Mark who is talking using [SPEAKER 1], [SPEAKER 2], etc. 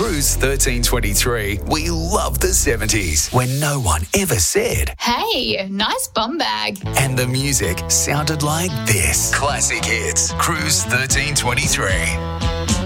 [SPEAKER 1] Cruise 1323, we love the 70s when no one ever said,
[SPEAKER 2] "Hey, nice bum bag."
[SPEAKER 1] And the music sounded like this. Classic hits. Cruise 1323.